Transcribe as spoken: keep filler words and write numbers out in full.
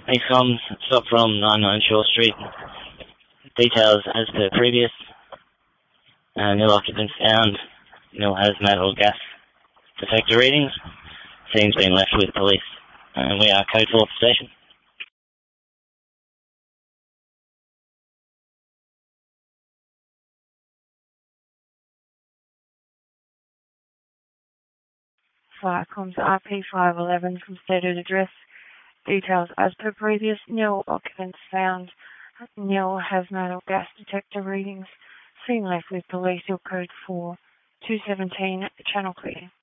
Thanks, comms. Stop from ninety-nine Shore Street. Details as per previous. Uh, nil occupants found. Nil hazmat or gas detector readings. Scene's been left with police. And we are code four for station. Fire comms R P five eleven from stated address. Details as per previous. Nil occupants found. Nil hazmat or gas detector readings. Scene left with police. Your code four two seventeen. Channel clear.